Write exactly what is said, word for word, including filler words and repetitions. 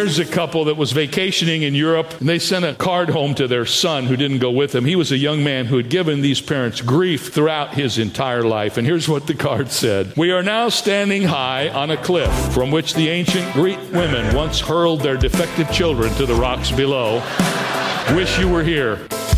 Here's a couple that was vacationing in Europe, and they sent a card home to their son who didn't go with them. He was a young man who had given these parents grief throughout his entire life. And here's what the card said. We are now standing high on a cliff from which the ancient Greek women once hurled their defective children to the rocks below. Wish you were here.